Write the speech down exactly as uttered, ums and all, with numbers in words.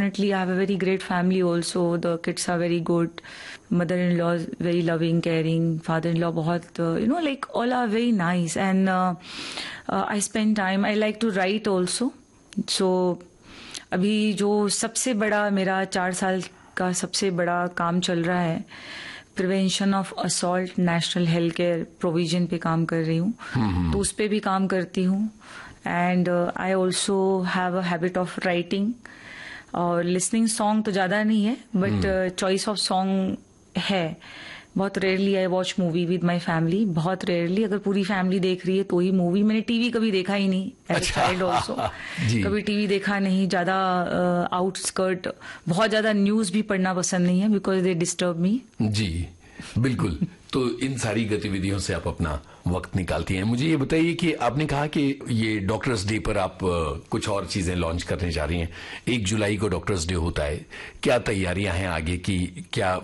fortunately, I have a very great family also. The kids are very good. Mother-in-law is very loving, caring. Father-in-law, बहुत, uh, you know, like all are very nice. And uh, uh, I spend time. I like to write also. So अभी जो सबसे बड़ा मेरा चार साल का सबसे बड़ा काम चल रहा है, prevention of assault national health care provision पे काम कर रही हूँ. तो उस पे भी काम करती हूँ. And I also have a habit of writing. और लिसनिंग सॉन्ग तो ज्यादा नहीं है, बट चॉइस ऑफ सॉन्ग है. बहुत rarely I watch movie with my family. बहुत रेयरली, अगर पूरी फैमिली देख रही है तो ही मूवी. मैंने टीवी कभी देखा ही नहीं एज अ चाइल्ड ऑल्सो. कभी टीवी देखा नहीं. ज्यादा आउटस्कर्ट, बहुत ज्यादा न्यूज भी पढ़ना पसंद नहीं है, बिकॉज दे डिस्टर्ब मी. जी बिल्कुल. तो इन सारी गतिविधियों से आप अपना वक्त निकालती हैं. मुझे ये बताइए कि आपने कहा कि ये डॉक्टर्स डे पर आप कुछ और चीजें लॉन्च करने जा रही हैं. एक जुलाई को डॉक्टर्स डे होता है. क्या तैयारियां हैं आगे की? क्या